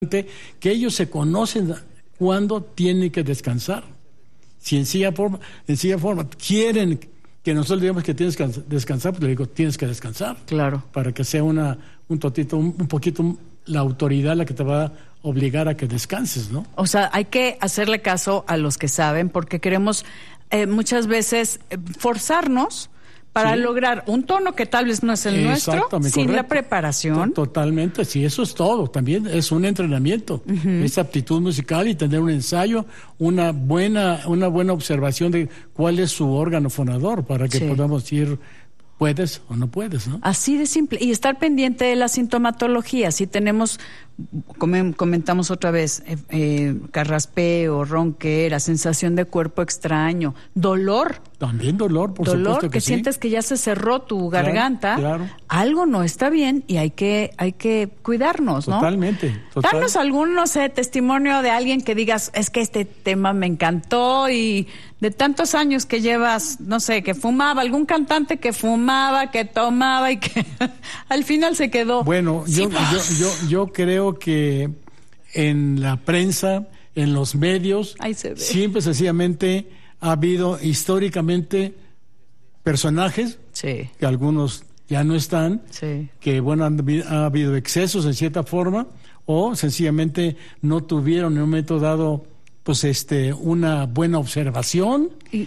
que ellos se conocen cuando tienen que descansar. Si en sencilla forma quieren que nosotros digamos que tienes que descansar, pues le digo, tienes que descansar. Claro. Para que sea un poquito la autoridad la que te va a obligar a que descanses, ¿no? O sea, hay que hacerle caso a los que saben, porque queremos muchas veces forzarnos para lograr un tono que tal vez no es el nuestro, sin correcto. La preparación. Totalmente, sí, eso es todo. También es un entrenamiento, es aptitud musical y tener un ensayo, una buena observación de cuál es su órgano fonador para que podamos ir. ¿Puedes o no puedes, no? Así de simple. Y estar pendiente de la sintomatología. Si tenemos, comentamos otra vez, carraspeo, ronquera, sensación de cuerpo extraño, dolor. También dolor, por supuesto que sí. Sientes que ya se cerró tu garganta. Claro. Algo no está bien y hay que cuidarnos, ¿no? Totalmente. Danos algún, testimonio de alguien que digas, es que este tema me encantó y de tantos años que llevas, que fumaba, algún cantante que fumaba, que tomaba y que al final se quedó. Bueno, yo creo que en la prensa, en los medios, siempre sencillamente ha habido históricamente personajes que algunos ya no están, que ha habido excesos en cierta forma o sencillamente no tuvieron en un momento dado una buena observación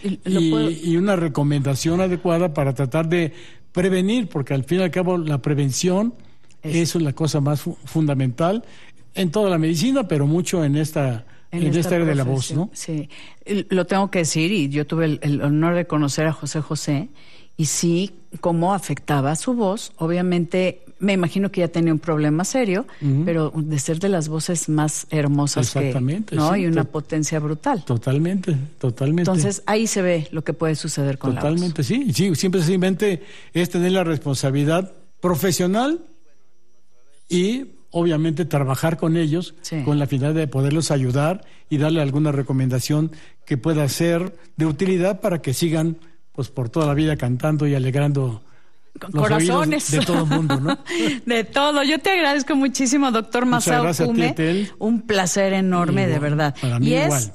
y una recomendación adecuada para tratar de prevenir, porque al fin y al cabo la prevención eso es la cosa más fundamental en toda la medicina, pero mucho en esta área de la voz, ¿no? Sí, lo tengo que decir, y yo tuve el honor de conocer a José José, y sí, cómo afectaba su voz. Obviamente, me imagino que ya tenía un problema serio, pero de ser de las voces más hermosas ¿no? Y una potencia brutal. Totalmente. Entonces, ahí se ve lo que puede suceder con la voz. Totalmente, sí. Simplemente es tener la responsabilidad profesional y obviamente trabajar con ellos con la finalidad de poderlos ayudar y darle alguna recomendación que pueda ser de utilidad para que sigan por toda la vida cantando y alegrando los corazones de todo el mundo, ¿no? De todo. Yo te agradezco muchísimo, doctor Masao Kume. Un placer enorme, de verdad. Para mí igual.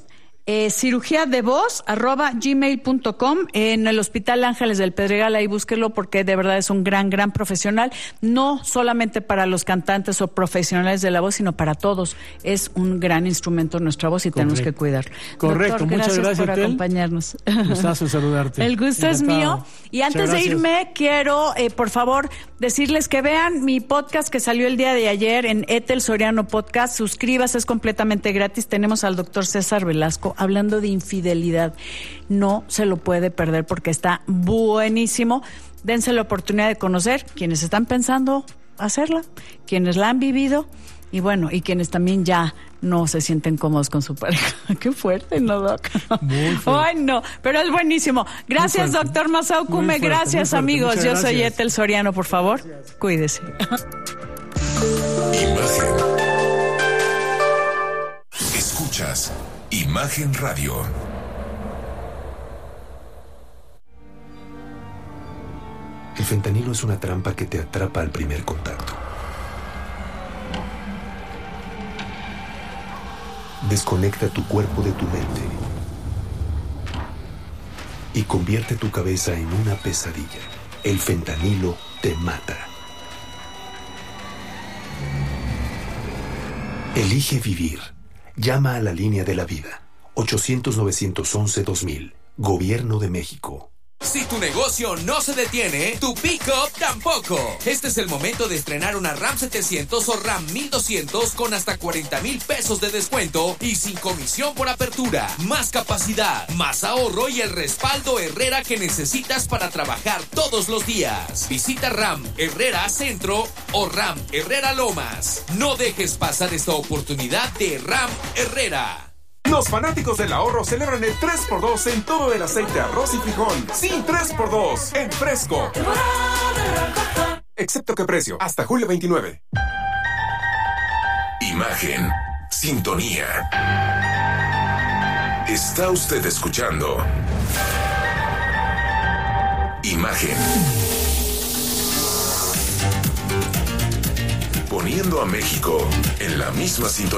cirugiadevoz@gmail.com, en el Hospital Ángeles del Pedregal. Ahí búsquelo porque de verdad es un gran profesional, no solamente para los cantantes o profesionales de la voz, sino para todos. Es un gran instrumento nuestra voz y tenemos que cuidar. Correcto. Doctor, muchas gracias por acompañarnos. Gustazo saludarte. El gusto es mío. Y antes de irme, quiero, por favor, decirles que vean mi podcast que salió el día de ayer en Ethel Soriano Podcast. Suscríbase, es completamente gratis. Tenemos al doctor César Velasco hablando de infidelidad. No se lo puede perder porque está buenísimo. Dense la oportunidad de conocer quienes están pensando hacerla, quienes la han vivido y quienes también ya no se sienten cómodos con su pareja. Qué fuerte, ¿no, Doc? Muy fuerte. Ay, no, pero es buenísimo. Gracias, doctor Masao Kume. Gracias, amigos. Yo soy Ethel Soriano, por favor. Cuídese. Imagen. Escuchas Imagen Radio. El fentanilo es una trampa que te atrapa al primer contacto. Desconecta tu cuerpo de tu mente y convierte tu cabeza en una pesadilla. El fentanilo te mata. Elige vivir. Llama a la línea de la vida. 800-911-2000. Gobierno de México. Si tu negocio no se detiene, tu pick-up tampoco. Este es el momento de estrenar una RAM 700 o RAM 1200 con hasta 40,000 pesos de descuento y sin comisión por apertura. Más capacidad, más ahorro y el respaldo Herrera que necesitas para trabajar todos los días. Visita RAM Herrera Centro o RAM Herrera Lomas. No dejes pasar esta oportunidad de RAM Herrera. Los fanáticos del ahorro celebran el 3x2 en todo el aceite, arroz y frijol. Sí, 3x2 en Fresco. Excepto que precio, hasta julio 29. Imagen, sintonía. Está usted escuchando Imagen. Poniendo a México en la misma sintonía.